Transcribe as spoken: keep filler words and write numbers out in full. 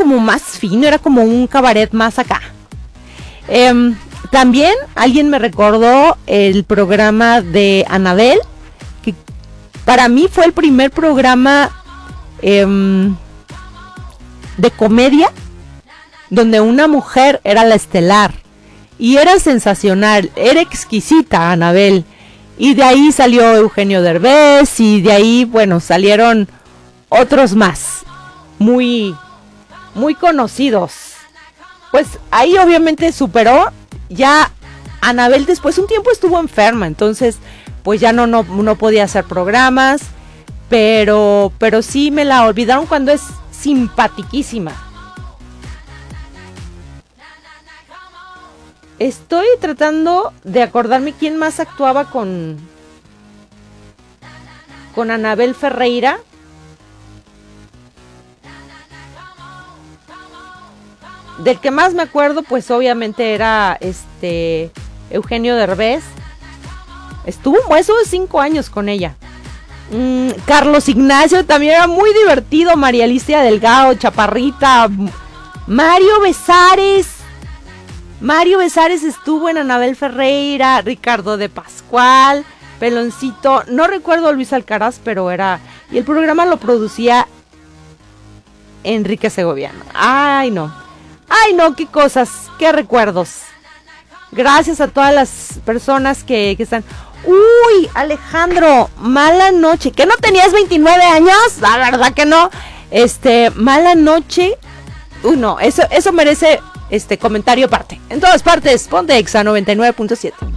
como más fino, era como un cabaret más acá. Eh, también alguien me recordó el programa de Anabel, que para mí fue el primer programa eh, de comedia donde una mujer era la estelar. Y era sensacional, era exquisita Anabel. Y de ahí salió Eugenio Derbez y de ahí, bueno, salieron otros más, muy, muy conocidos. Pues ahí obviamente superó, ya Anabel después un tiempo estuvo enferma, entonces pues ya no, no, no podía hacer programas, pero, pero sí me la olvidaron cuando es simpatiquísima. Estoy tratando de acordarme quién más actuaba con, con Anabel Ferreira. Del que más me acuerdo, pues obviamente era este Eugenio Derbez. Estuvo eso de cinco años con ella. Mm, Carlos Ignacio también era muy divertido. María Alicia Delgado, Chaparrita. Mario Besares. Mario Besares estuvo en Anabel Ferreira, Ricardo de Pascual, Peloncito, no recuerdo a Luis Alcaraz, pero era... Y el programa lo producía Enrique Segoviano. Ay, no. Ay, no, qué cosas, qué recuerdos. Gracias a todas las personas que, que están... Uy, Alejandro, mala noche. ¿Que no tenías veintinueve años? La verdad que no. Este, mala noche. Uy, no, eso, eso merece... Este comentario aparte. En todas partes, ponte Exa noventa y nueve punto siete.